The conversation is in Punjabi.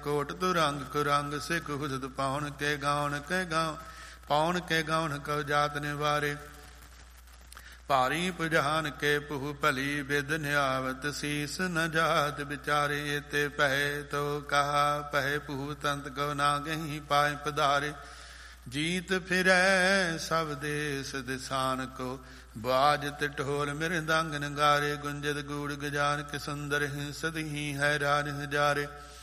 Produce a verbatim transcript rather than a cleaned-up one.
ਕੋਟ ਤੁਰੰਗ ਕੁਰੰਗ ਸਿੱਖ ਹੁਦਤ ਪਾਉਣ ਕੇ ਗਾਉਣ ਕੇ ਗਾਉ ਪਾਉਣ ਕੇ ਗਾਉਣ ਕਉ ਜਾਤ ਨਿਵਾਰੇ ਭਾਰੀ ਪੁਜਾਨ ਕੇ ਪੁਹ ਭਲੀ ਬਿਦ ਨਿਆਵਤ ਸੀਸ ਨ ਜਾਤ ਵਿਚਾਰੇ ਤੇ ਪਹਿ ਤੋ ਕਹਾ ਪਹਿ ਪੁਹ ਤੰਤ ਕਉ ਨਾ ਗਹੀ ਪਾਏ ਪਧਾਰੇ ਜੀਤ ਫਿਰੈ ਸਭ ਦੇਸ ਦਿਸਾਨ ਕੋ ਬਾਜਤ ਢੋਲ ਮਿਰਦੰਗ ਨਗਾਰੇ ਗੁੰਜਤ ਗੂੜ ਗਜਾਨ ਕਿ ਸੁੰਦਰ ਹਿ ਸਦਹੀ ਹੈ ਰਾਜ ਹਜ਼ਾਰੇ